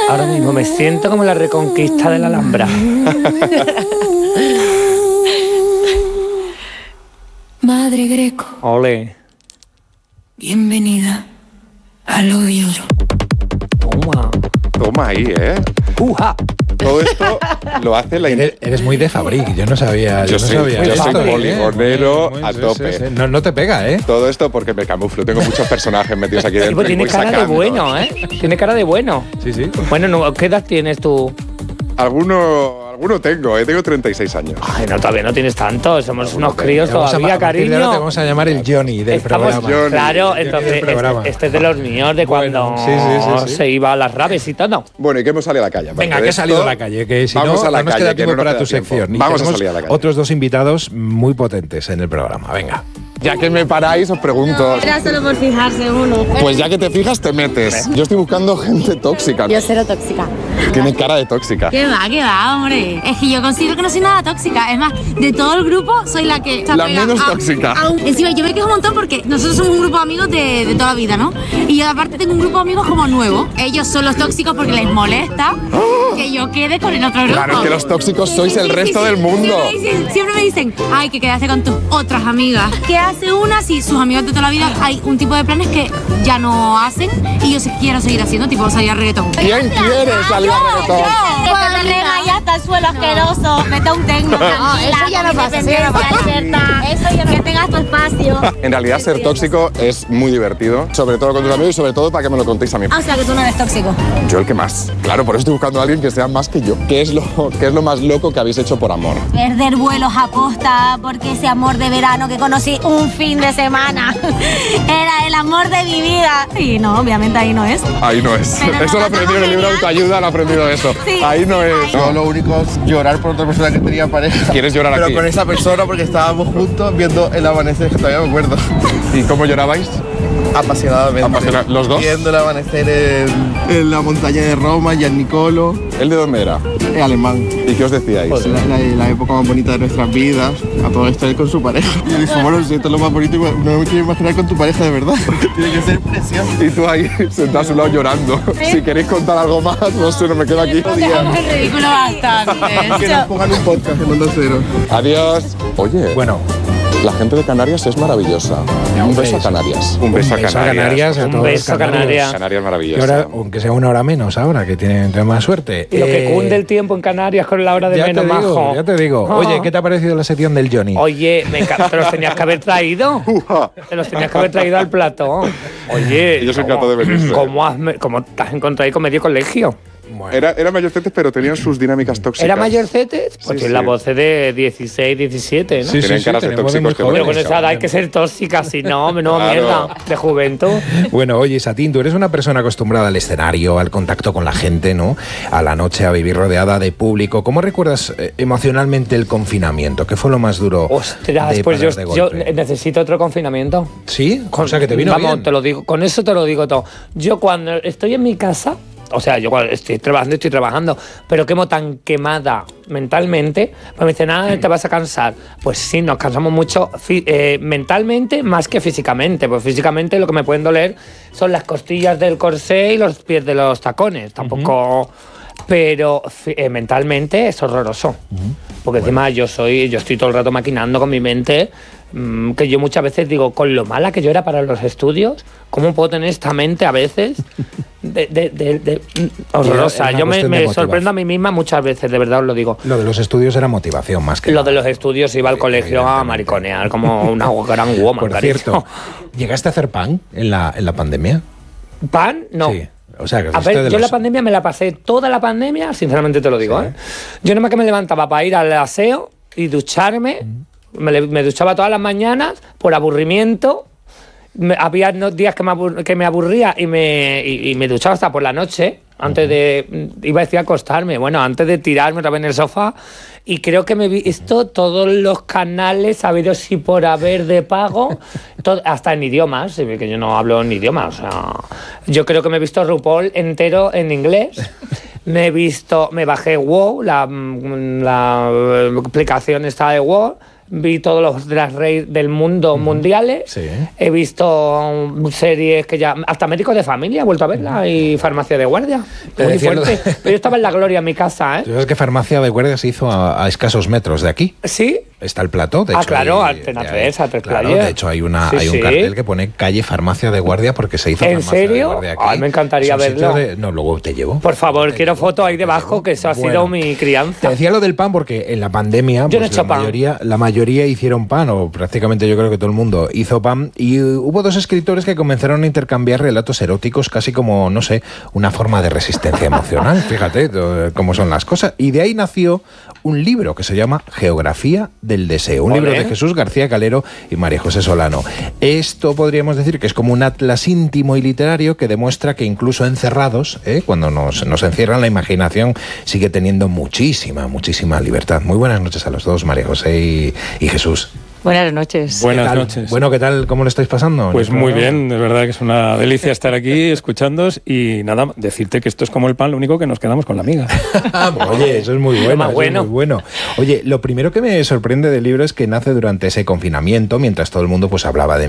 Ahora mismo me siento como la reconquista de la Alhambra. Madre Greco. Ole. Bienvenida al odio. Toma. Toma ahí, ¿eh? ¡Uja! Todo esto lo hace la... Eres muy de Fabric, yo no sabía. Yo soy poligonero a tope. Sí. No te pega, ¿eh? Todo esto porque me camuflo. Tengo muchos personajes metidos aquí dentro. Tipo, tiene cara de bueno, ¿eh? Tiene cara de bueno. Sí. Bueno, no, ¿qué edad tienes tú? Alguno tengo, tengo 36 años. Ay, no, todavía no tienes tanto. Somos unos críos todavía, cariño. Ahora te vamos a llamar el Johnny del programa. Johnny. Claro, entonces este es de los míos, de cuando sí. se iba a las raves y todo. Bueno, ¿y qué hemos salido a la calle? Venga, que he salido a la calle, que si vamos no, a la no nos calle, queda que tiempo no nos para queda tu tiempo. sección. Y Vamos a tenemos salir a la calle. otros dos invitados muy potentes en el programa. Venga. Ya que me paráis, os pregunto. Era solo por fijarse uno. Pues ya que te fijas, te metes. Yo estoy buscando gente tóxica. Yo cero tóxica. Tiene cara de tóxica. ¿Qué va, hombre? Es que yo considero que no soy nada tóxica. Es más, de todo el grupo soy la que... La menos tóxica. Encima, yo me quejo un montón porque nosotros somos un grupo de amigos de toda la vida, ¿no? Y yo aparte tengo un grupo de amigos como nuevo. Ellos son los tóxicos porque les molesta que yo quede con el otro grupo. Claro, es que los tóxicos sois el resto del mundo. Siempre me dicen, ay, que quedaste con tus otras amigas. ¿Qué hace una si sus amigos de toda la vida hay un tipo de planes que ya no hacen y yo quiero seguir haciendo, tipo salir a reggaetón? ¿Quién quiere salir a reggaetón? Cuando te regallas hasta el suelo asqueroso, mete un tecno. No, eso ya no pasa. Eso ya no. Que tengas tu espacio. En realidad, ser tóxico es muy divertido, sobre todo con tus amigos y sobre todo para que me lo contéis a mí. O sea, que tú no eres tóxico. Yo el que más. Claro, por eso estoy buscando a alguien que sea más que yo. ¿Qué es lo más loco que habéis hecho por amor? Perder vuelos a posta porque ese amor de verano que conocí un fin de semana era el amor de mi vida. Y no, obviamente ahí no es. Ahí no es. Pero Eso lo aprendí en el libro de autoayuda, lo he aprendido eso. Sí, ahí no es. No, lo único es llorar por otra persona que tenía pareja. ¿Quieres llorar Pero aquí? con esa persona porque estábamos juntos viendo el amanecer, que todavía me acuerdo. ¿Y cómo llorabais? Apasionadamente. ¿Los dos? Viendo el amanecer en la montaña de Roma, Gian Nicolo. ¿Él de dónde era? Es alemán. ¿Y qué os decíais? La época más bonita de nuestras vidas. A todo esto él con su pareja. Y yo dije, bueno, si esto es lo más bonito, no me quiero imaginar con tu pareja de verdad. Tiene que ser precioso. Y tú ahí sentado a su lado llorando. Si queréis contar algo más, no sé, no me quedo aquí. Es ridículo bastante. Que nos pongan un podcast en Onda Cero. Adiós. Oye, Bueno, la gente de Canarias es maravillosa. Un beso a Canarias. Un beso a Canarias. a Un todos beso a los Canarias. Canarias Y maravillosa. ahora, aunque sea una hora menos ahora, que tienen más suerte. Y lo que cunde el tiempo en Canarias con la hora de ya menos, te digo, majo. ya te digo. Ah. Oye, ¿qué te ha parecido la sección del Johnny? Oye, me encanta. Te los tenías que haber traído. Te los tenías que haber traído al plato. Oye, Yo soy encantado de venirse. ¿Cómo te has encontrado ahí con medio colegio? Bueno, Era mayorcetes, pero tenían sus dinámicas tóxicas. ¿Era mayorcete? Pues Sí, tiene la sí. voz de 16, 17, ¿no? sí, Tienen caras de tenemos tóxicos muy que Pero con jóvenes. esa edad hay que ser tóxica, si no, menuda Claro. mierda de juventud. Bueno, oye, Satín, tú eres una persona acostumbrada al escenario, al contacto con la gente, ¿no? A la noche, a vivir rodeada de público. ¿Cómo recuerdas emocionalmente el confinamiento? ¿Qué fue lo más duro? Ostras, de pues parar de yo golpe? necesito otro confinamiento. ¿Sí? O sea, que te vino Vamos, bien. te lo digo, con eso te lo digo todo. Yo cuando estoy en mi casa, o sea, yo cuando estoy trabajando, pero quemo tan quemada mentalmente, pues me dicen, te vas a cansar. Pues sí, nos cansamos mucho mentalmente más que físicamente, pues físicamente lo que me pueden doler son las costillas del corsé y los pies de los tacones, tampoco... Pero mentalmente es horroroso. Porque encima yo estoy todo el rato maquinando con mi mente, que yo muchas veces digo, con lo mala que yo era para los estudios, ¿cómo puedo tener esta mente a veces horrorosa? Era una Yo cuestión de me motivación. sorprendo a mí misma muchas veces, de verdad os lo digo. Lo de los estudios era motivación más que Lo nada. de los estudios iba al colegio a evidentemente. mariconear como una gran woman. Por cariño. cierto, ¿llegaste a hacer pan en la pandemia? ¿Pan? No. Sí. O sea, que A fuiste ver, de yo los- la pandemia me la pasé toda la pandemia, sinceramente te lo digo, Sí. Yo nomás que me levantaba para ir al aseo y ducharme, me duchaba todas las mañanas por aburrimiento. Había días que me aburría y me duchaba hasta por la noche, antes de, iba a decir acostarme, bueno, antes de tirarme otra vez en el sofá. Y creo que me he visto todos los canales habidos y por haber de pago, hasta en idiomas, que yo no hablo en idiomas. O sea, yo creo que me he visto RuPaul entero en inglés. Me bajé WoW, la aplicación esta de WoW. vi todos los Drag Race del mundo mundiales. Sí. He visto series que ya... Hasta Médicos de Familia he vuelto a verla y Farmacia de Guardia. Te Muy decía fuerte. Pero yo estaba en la gloria en mi casa, ¿eh? ¿Sabes que Farmacia de Guardia se hizo a escasos metros de aquí? ¿Sí? Está el plató, de hecho. Claro, hay- Antena hay- 3, A3 claro, Player. de hecho hay un Sí. cartel que pone calle Farmacia de Guardia porque se hizo ¿En Farmacia de serio? Guardia aquí. Ay, me encantaría Es un sitio verlo. No, luego te llevo. Por favor, quiero fotos ahí debajo, que eso ha sido mi Te crianza. decía lo del pan porque en la pandemia Yo no he pues, hecho pan. la mayoría hicieron pan, o prácticamente yo creo que todo el mundo hizo pan, y hubo dos escritores que comenzaron a intercambiar relatos eróticos casi como, no sé, una forma de resistencia emocional, fíjate cómo son las cosas. Y de ahí nació un libro que se llama Geografía del Deseo, un Olé. libro de Jesús García Calero y María José Solano. Esto podríamos decir que es como un atlas íntimo y literario que demuestra que incluso encerrados, cuando nos encierran, la imaginación sigue teniendo muchísima libertad. Muy buenas noches a los dos, María José y Jesús. Buenas noches. Buenas ¿Qué tal? noches. Bueno, ¿qué tal? ¿Cómo lo estáis pasando? Pues muy bien, de verdad que es una delicia estar aquí escuchándoos y nada, decirte que esto es como el pan, lo único que nos quedamos con la amiga. Oye, eso es muy bueno. más eso es bueno. muy bueno. Oye, lo primero que me sorprende del libro es que nace durante ese confinamiento, mientras todo el mundo pues hablaba de